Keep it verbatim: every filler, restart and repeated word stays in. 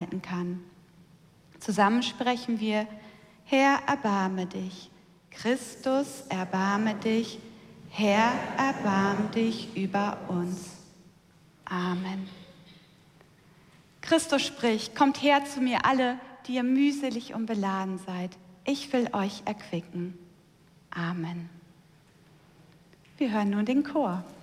halten kann. Zusammen sprechen wir: Herr, erbarme dich. Christus, erbarme dich. Herr, erbarme dich über uns. Amen. Christus spricht: Kommt her zu mir alle, die ihr mühselig und beladen seid. Ich will euch erquicken. Amen. Wir hören nun den Chor.